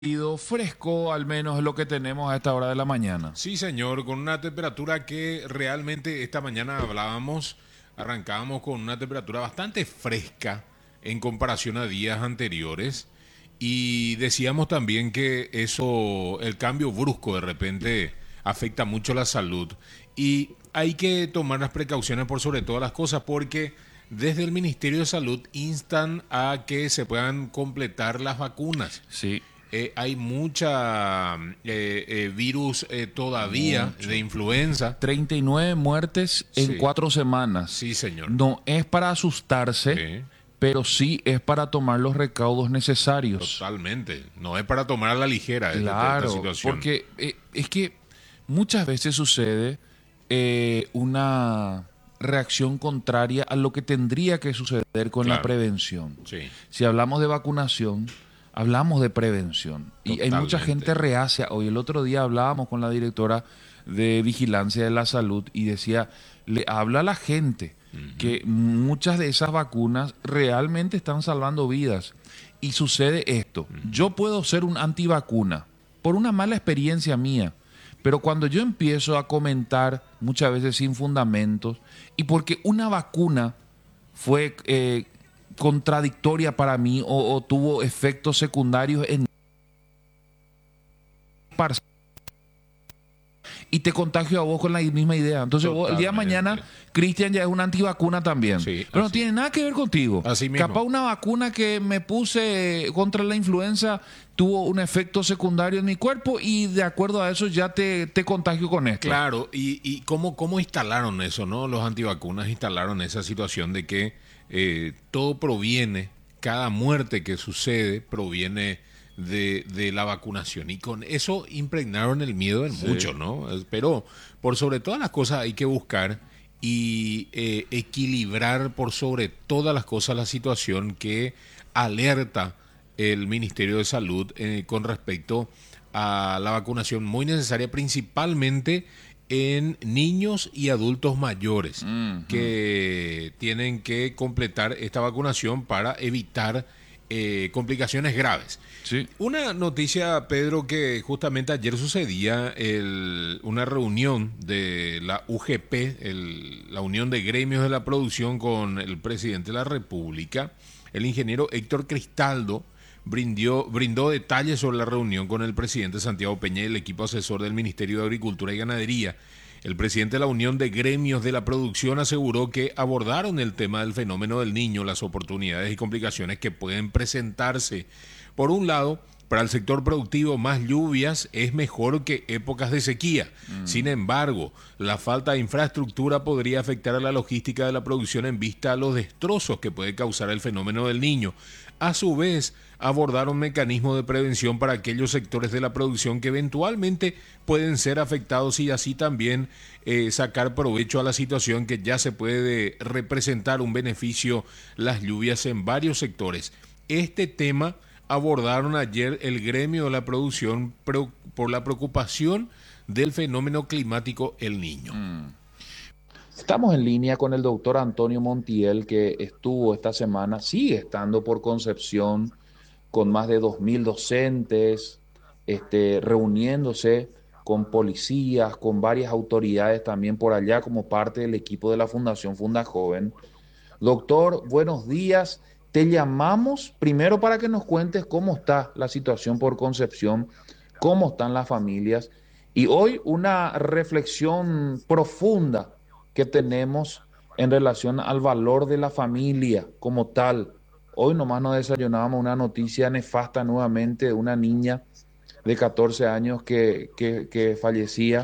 fresco, al menos es lo que tenemos a esta hora de la mañana. Sí, señor, con una temperatura que realmente esta mañana arrancábamos con una temperatura bastante fresca en comparación a días anteriores y decíamos también que el cambio brusco de repente afecta mucho la salud y hay que tomar las precauciones por sobre todas las cosas porque desde el Ministerio de Salud instan a que se puedan completar las vacunas. Sí, Hay mucha virus todavía mucho. de influenza. 39 muertes en Sí, 4 semanas. sí, señor. No es para asustarse, Sí, pero sí es para tomar los recaudos necesarios. totalmente. No es para tomar a la ligera esta Claro, situación. porque es que muchas veces sucede una reacción contraria a lo que tendría que suceder con la Claro, prevención. sí, Si hablamos de vacunación, hablamos de prevención. Y hay mucha gente totalmente. reacia. Hoy el otro día hablábamos con la directora de Vigilancia de la Salud y decía, le habla a la gente Ujú. que muchas de esas vacunas realmente están salvando vidas. Y sucede esto, yo puedo ser un antivacuna por una mala experiencia mía, pero cuando yo empiezo a comentar muchas veces sin fundamentos y porque una vacuna fue contradictoria para mí o tuvo efectos secundarios en y te contagio a vos con la misma idea. Entonces vos, el día de mañana, Totalmente. Cristian ya es una antivacuna también. Sí, Pero no así. tiene nada que ver contigo. Así mismo. Capaz una vacuna que me puse contra la influenza tuvo un efecto secundario en mi cuerpo y de acuerdo a eso ya te contagio con esto. Claro, y cómo instalaron eso, ¿no? Los antivacunas instalaron esa situación de que todo proviene, cada muerte que sucede proviene de la vacunación. Y con eso impregnaron el miedo en Sí. muchos, ¿no? Pero por sobre todas las cosas hay que buscar y equilibrar por sobre todas las cosas la situación que alerta el Ministerio de Salud con respecto a la vacunación muy necesaria principalmente en niños y adultos mayores Ujú. que tienen que completar esta vacunación para evitar complicaciones graves. Sí. Una noticia, Pedro, que justamente ayer sucedía una reunión de la UGP, la Unión de Gremios de la Producción, con el presidente de la República, el ingeniero Héctor Cristaldo, brindó detalles sobre la reunión con el presidente Santiago Peña y el equipo asesor del Ministerio de Agricultura y Ganadería. El presidente de la Unión de Gremios de la Producción aseguró que abordaron el tema del fenómeno del niño, las oportunidades y complicaciones que pueden presentarse. Por un lado, para el sector productivo, más lluvias es mejor que épocas de sequía. Sin embargo, la falta de infraestructura podría afectar a la logística de la producción en vista a los destrozos que puede causar el fenómeno del niño. A su vez, abordaron mecanismos de prevención para aquellos sectores de la producción que eventualmente pueden ser afectados y así también sacar provecho a la situación que ya se puede representar un beneficio las lluvias en varios sectores. Este tema abordaron ayer el gremio de la producción por la preocupación del fenómeno climático El Niño. Estamos en línea con el doctor Antonio Montiel, que estuvo esta semana, sigue estando por Concepción, con más de 2.000 docentes, reuniéndose con policías, con varias autoridades también por allá como parte del equipo de la Fundación Funda Joven. Doctor, buenos días. Te llamamos primero para que nos cuentes cómo está la situación por Concepción, cómo están las familias y hoy una reflexión profunda que tenemos en relación al valor de la familia como tal. Hoy nomás nos desayunábamos una noticia nefasta nuevamente de una niña de 14 años que fallecía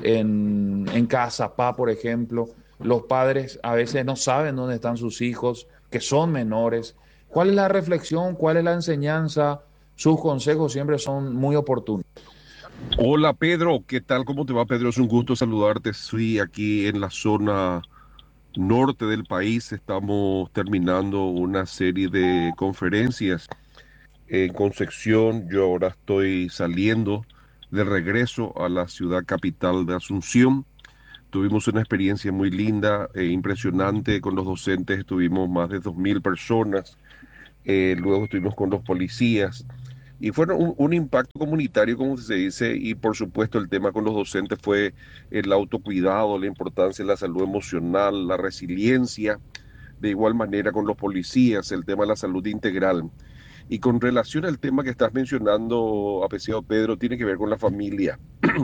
en Cazapá, por ejemplo. Los padres a veces no saben dónde están sus hijos, que son menores. ¿Cuál es la reflexión? ¿Cuál es la enseñanza? Sus consejos siempre son muy oportunos. Hola Pedro, ¿qué tal? ¿Cómo te va, Pedro? Es un gusto saludarte. Estoy aquí en la zona norte del país. Estamos terminando una serie de conferencias en Concepción. Yo ahora estoy saliendo de regreso a la ciudad capital de Asunción. Tuvimos una experiencia muy linda e impresionante con los docentes. Estuvimos más de 2.000 personas. Luego estuvimos con los policías. Y fueron un impacto comunitario, como se dice, y por supuesto el tema con los docentes fue el autocuidado, la importancia de la salud emocional, la resiliencia, de igual manera con los policías, el tema de la salud integral. Y con relación al tema que estás mencionando, apreciado Pedro, tiene que ver con la familia.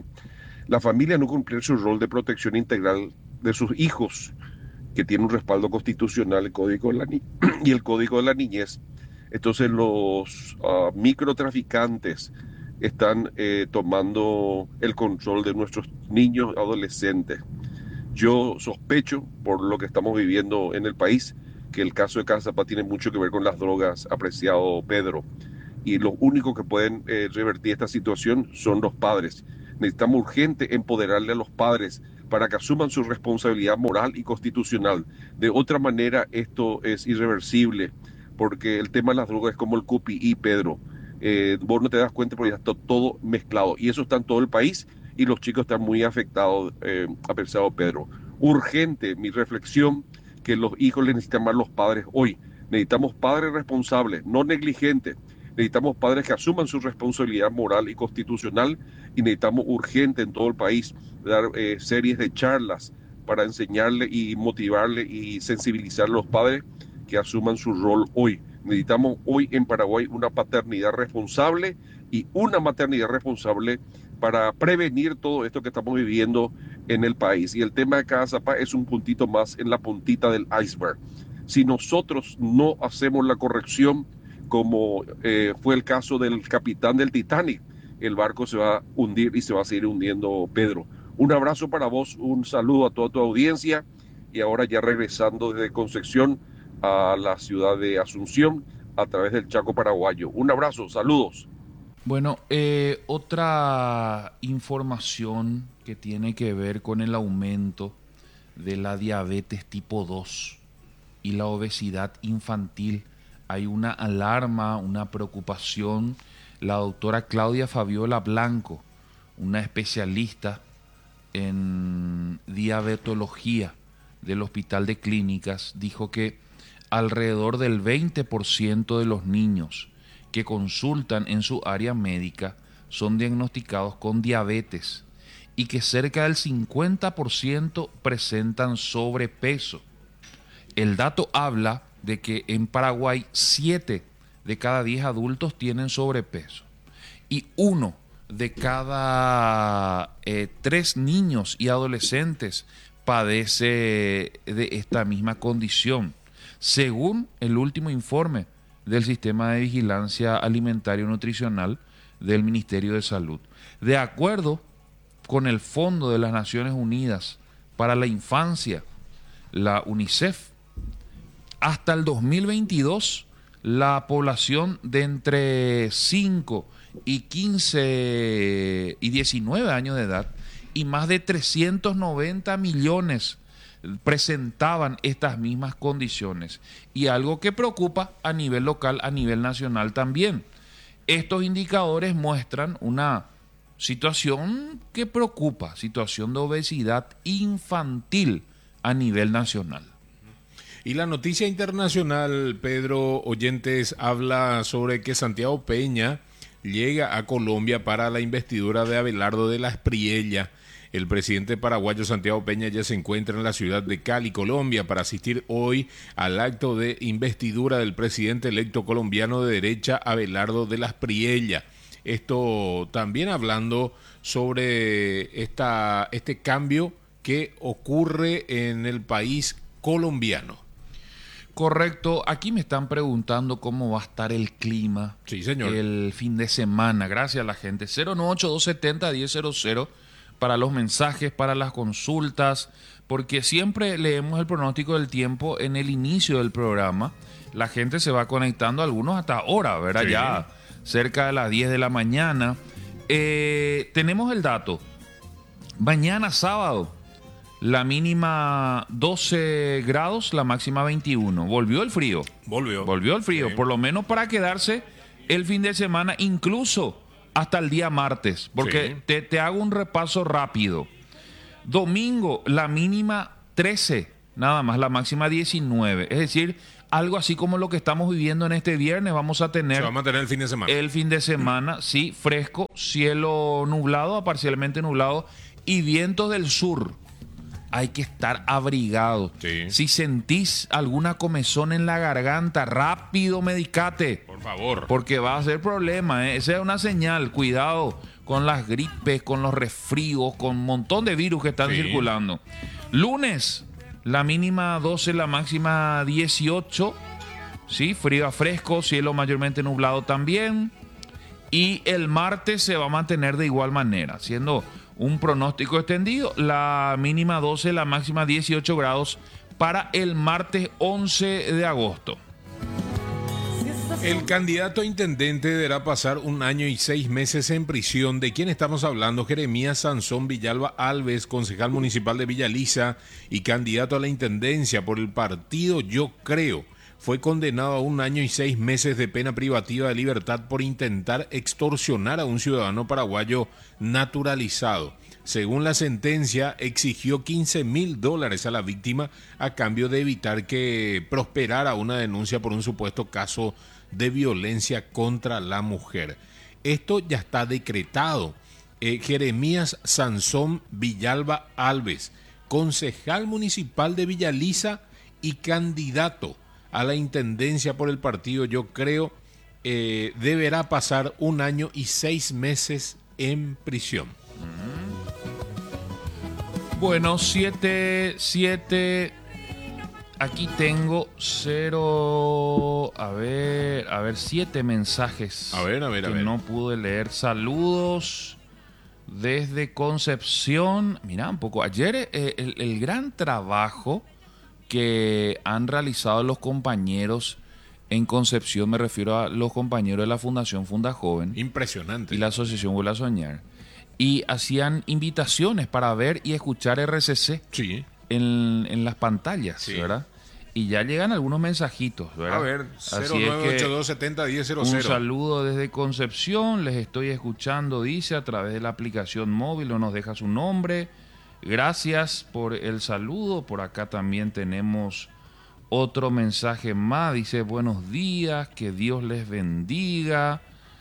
La familia no cumplir su rol de protección integral de sus hijos, que tiene un respaldo constitucional, el Código de la y el Código de la Niñez. Entonces los microtraficantes están tomando el control de nuestros niños adolescentes. Yo sospecho, por lo que estamos viviendo en el país, que el caso de Carzapá tiene mucho que ver con las drogas, apreciado Pedro. Y los únicos que pueden revertir esta situación son los padres. Necesitamos urgente empoderarle a los padres para que asuman su responsabilidad moral y constitucional. De otra manera, esto es irreversible, porque el tema de las drogas es como el QPI, Pedro. Vos no te das cuenta porque ya está todo mezclado. Y eso está en todo el país y los chicos están muy afectados, apreciado Pedro. Urgente, mi reflexión, que los hijos les necesitan más los padres hoy. Necesitamos padres responsables, no negligentes. Necesitamos padres que asuman su responsabilidad moral y constitucional y necesitamos urgente en todo el país dar series de charlas para enseñarle y motivarle y sensibilizar a los padres que asuman su rol hoy. Necesitamos hoy en Paraguay una paternidad responsable y una maternidad responsable para prevenir todo esto que estamos viviendo en el país. Y el tema de Caazapá es un puntito más en la puntita del iceberg. Si nosotros no hacemos la corrección, como fue el caso del capitán del Titanic, el barco se va a hundir y se va a seguir hundiendo, Pedro. Un abrazo para vos, un saludo a toda tu audiencia y ahora ya regresando desde Concepción a la ciudad de Asunción a través del Chaco paraguayo. Un abrazo, saludos. Bueno, otra información que tiene que ver con el aumento de la diabetes tipo 2 y la obesidad infantil. Hay una alarma, una preocupación. La doctora Claudia Fabiola Blanco, una especialista en diabetología del Hospital de Clínicas, dijo que alrededor del 20% de los niños que consultan en su área médica son diagnosticados con diabetes y que cerca del 50% presentan sobrepeso. El dato habla de que en Paraguay 7 de cada 10 adultos tienen sobrepeso y 1 de cada 3 niños y adolescentes padece de esta misma condición, según el último informe del Sistema de Vigilancia Alimentario y Nutricional del Ministerio de Salud. De acuerdo con el Fondo de las Naciones Unidas para la Infancia, la UNICEF, hasta el 2022 la población de entre 5 y 15 y 19 años de edad y más de 390 millones presentaban estas mismas condiciones, y algo que preocupa a nivel local, a nivel nacional también. Estos indicadores muestran una situación que preocupa, situación de obesidad infantil a nivel nacional. Y la noticia internacional, Pedro, oyentes, habla sobre que Santiago Peña llega a Colombia para la investidura de Abelardo de la Espriella. El presidente paraguayo Santiago Peña ya se encuentra en la ciudad de Cali, Colombia, para asistir hoy al acto de investidura del presidente electo colombiano de derecha, Abelardo de la Espriella. Esto también hablando sobre este cambio que ocurre en el país colombiano. Correcto, aquí me están preguntando cómo va a estar el clima, sí, señor, el fin de semana. Gracias a la gente. 098-270-1000 para los mensajes, para las consultas, porque siempre leemos el pronóstico del tiempo en el inicio del programa. La gente se va conectando, algunos hasta ahora, ¿verdad? Sí. Ya cerca de las 10 de la mañana. Tenemos el dato. Mañana sábado, la mínima 12 grados, la máxima 21. Volvió el frío. Volvió el frío, sí. Por lo menos para quedarse el fin de semana, incluso hasta el día martes, porque sí. te hago un repaso rápido. Domingo, la mínima 13, nada más, la máxima 19. Es decir, algo así como lo que estamos viviendo en este viernes, vamos a tener... Se va a mantener el fin de semana. El fin de semana, sí, fresco, cielo nublado a parcialmente nublado y vientos del sur. Hay que estar abrigados. Sí. Si sentís alguna comezón en la garganta, rápido medicate. Por favor. Porque va a ser problema, ¿eh? Esa es una señal. Cuidado con las gripes, con los resfríos, con un montón de virus que están circulando. Lunes, la mínima 12, la máxima 18. Sí, frío a fresco, cielo mayormente nublado también. Y el martes se va a mantener de igual manera, siendo un pronóstico extendido. La mínima 12, la máxima 18 grados para el martes 11 de agosto. El candidato a intendente deberá pasar 1 año y 6 meses en prisión. ¿De quién estamos hablando? Jeremías Sansón Villalba Alves, concejal municipal de Villa Lisa y candidato a la intendencia por el partido Yo Creo. Fue condenado a 1 año y 6 meses de pena privativa de libertad por intentar extorsionar a un ciudadano paraguayo naturalizado. Según la sentencia, exigió $15,000 a la víctima a cambio de evitar que prosperara una denuncia por un supuesto caso de violencia contra la mujer. Esto ya está decretado. Jeremías Sansón Villalba Alves, concejal municipal de Villa Lisa y candidato a la intendencia por el partido Yo Creo, deberá pasar 1 año y 6 meses en prisión. Bueno, 7. Aquí tengo 0. A ver, 7 mensajes. A ver. Que no pude leer. Saludos desde Concepción. Mirá un poco. Ayer el gran trabajo que han realizado los compañeros en Concepción, me refiero a los compañeros de la Fundación Funda Joven. Impresionante. Y la Asociación Vuela a Soñar. Y hacían invitaciones para ver y escuchar RCC Sí. en las pantallas, Sí. ¿verdad? Y ya llegan algunos mensajitos, ¿verdad? A ver, Así es que 0982701000. un saludo desde Concepción, les estoy escuchando, dice, a través de la aplicación móvil, o nos deja su nombre. Gracias por el saludo. Por acá también tenemos otro mensaje más. Dice, buenos días, que Dios les bendiga.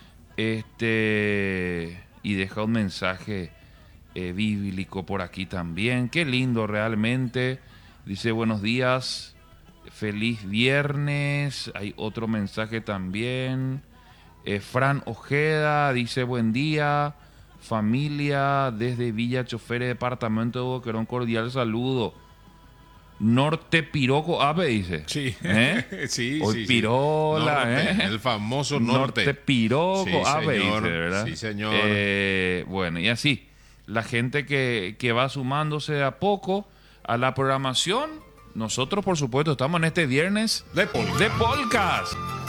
Y deja un mensaje bíblico por aquí también. Qué lindo realmente. Dice, buenos días, feliz viernes. Hay otro mensaje también. Fran Ojeda dice, buen día, familia desde Villa Choferes, departamento de Boquerón, cordial saludo. Norte Piroco Ave, dice. Sí. Sí, Hoy sí. Pirola, Norte, el famoso norte. Piroco Sí, Ave, señor. dice, ¿verdad? Sí, señor. Bueno, y así, la gente que va sumándose de a poco a la programación. Nosotros, por supuesto, estamos en este viernes De Polka. de Polkas.